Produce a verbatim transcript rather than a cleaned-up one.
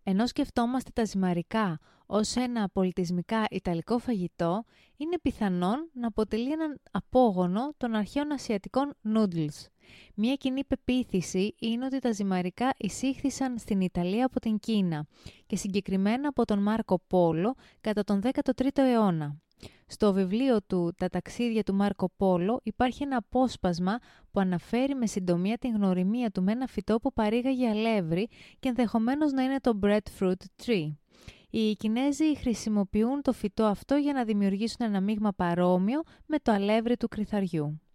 Ενώ σκεφτόμαστε τα ζυμαρικά ως ένα πολιτισμικά ιταλικό φαγητό, είναι πιθανόν να αποτελεί έναν απόγονο των αρχαίων ασιατικών noodles. Μια κοινή πεποίθηση είναι ότι τα ζυμαρικά εισήχθησαν στην Ιταλία από την Κίνα και συγκεκριμένα από τον Μάρκο Πόλο κατά τον δέκατο τρίτο αιώνα. Στο βιβλίο του «Τα ταξίδια του Μάρκο Πόλο» υπάρχει ένα απόσπασμα που αναφέρει με συντομία την γνωριμία του με ένα φυτό που παρήγαγε αλεύρι και ενδεχομένως να είναι το breadfruit tree. Οι Κινέζοι χρησιμοποιούν το φυτό αυτό για να δημιουργήσουν ένα μείγμα παρόμοιο με το αλεύρι του κρυθαριού.